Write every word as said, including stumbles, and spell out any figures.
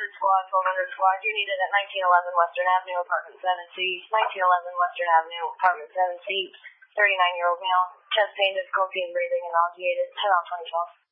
hundred squad, twelve hundred squad. You need it at nineteen eleven Western Avenue, apartment seven C. nineteen eleven Western Avenue, apartment seven C. thirty-nine-year-old male. Chest pain, difficulty in breathing, and nauseated. ten on twenty twelve.